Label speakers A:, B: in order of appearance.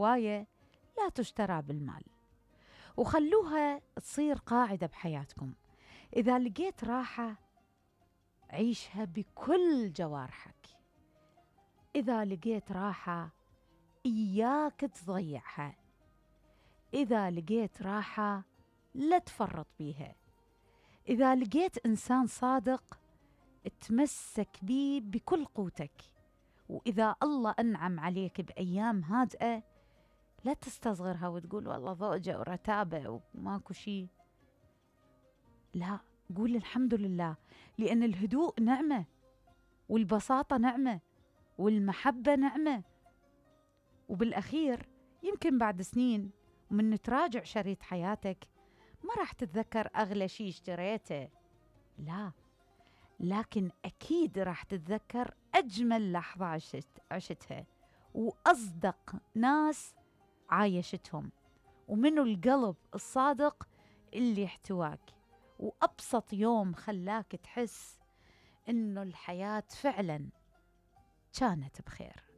A: الهواية لا تشترى بالمال. وخلوها تصير قاعدة بحياتكم. إذا لقيت راحة عيشها بكل جوارحك. إذا لقيت راحة إياك تضيعها. إذا لقيت راحة لا تفرط بيها. إذا لقيت إنسان صادق تمسك بيه بكل قوتك. وإذا الله أنعم عليك بأيام هادئة لا تستصغرها وتقول والله ضوجة ورتابة وماكو شيء. لا، قول الحمد لله، لأن الهدوء نعمة، والبساطة نعمة، والمحبة نعمة. وبالأخير يمكن بعد سنين ومن تراجع شريط حياتك ما راح تتذكر أغلى شيء اشتريته، لا، لكن أكيد راح تتذكر أجمل لحظة عشتها، وأصدق ناس عايشتهم، ومنو القلب الصادق اللي احتواك، وأبسط يوم خلاك تحس إنه الحياة فعلا كانت بخير.